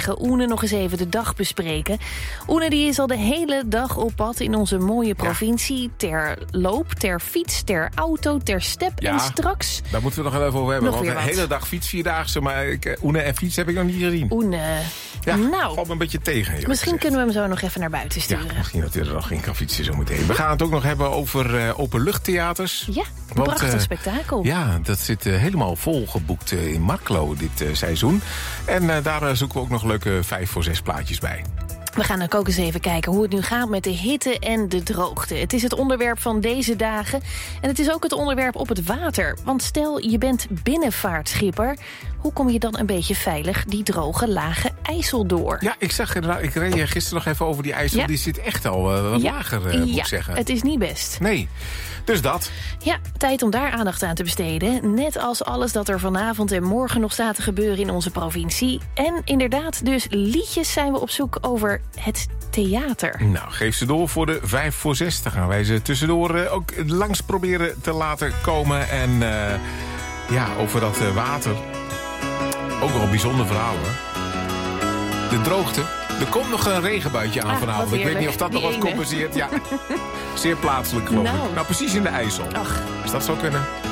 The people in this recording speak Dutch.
collega Oene nog eens even de dag bespreken. Oene die is al de hele dag op pad in onze mooie provincie. Ter loop, ter fiets, ter auto, ter step en straks... Daar moeten we nog even over hebben. Nog want de hele dag fiets, 4-daagse, maar Oene en fiets heb ik nog niet gezien. Oene... Ja, valt me een beetje tegen. Misschien kunnen we hem zo nog even naar buiten sturen. Ja, misschien dat hij er nog in kan fietsen zo meteen. We gaan het ook nog hebben over openluchttheaters. Ja, een prachtig spektakel. Ja, dat zit helemaal volgeboekt in Marklo dit seizoen. En daar zoeken we ook nog leuke 5 voor 6 plaatjes bij. We gaan ook eens even kijken hoe het nu gaat met de hitte en de droogte. Het is het onderwerp van deze dagen. En het is ook het onderwerp op het water. Want stel, je bent binnenvaartschipper. Hoe kom je dan een beetje veilig die droge, lage IJssel door? Ja, ik reed gisteren nog even over die IJssel. Ja. Die zit echt al wat lager, moet ik zeggen. Het is niet best. Nee, dus dat. Ja, tijd om daar aandacht aan te besteden. Net als alles dat er vanavond en morgen nog staat te gebeuren in onze provincie. En inderdaad, dus liedjes zijn we op zoek over het theater. Nou, geef ze door voor de 5 voor 6. Dan gaan wij ze tussendoor ook langs proberen te laten komen. En over dat water. Ook nog een bijzonder verhaal, hoor. De droogte. Er komt nog een regenbuitje aan vanavond. Ik weet niet of dat nog wat compenseert. Ja, zeer plaatselijk, geloof ik. Nou, precies in de IJssel. Ach. Als dat zou kunnen.